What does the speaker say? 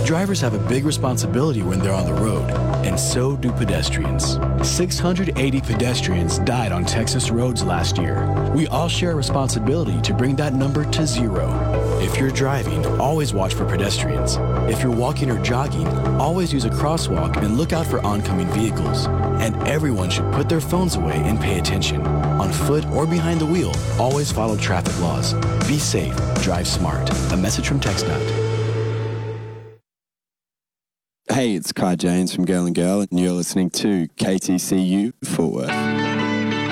Drivers have a big responsibility when they're on the road, and so do pedestrians. 680 pedestrians died on Texas roads last year. We all share a responsibility to bring that number to zero. If you're driving, always watch for pedestrians. If you're walking or jogging, always use a crosswalk and look out for oncoming vehicles. And everyone should put their phones away and pay attention. On foot or behind the wheel, always follow traffic laws. Be safe, drive smart. A message from TxDOT. Hey, it's Kai James from Girl and Girl, and you're listening to KTCU Fort Worth.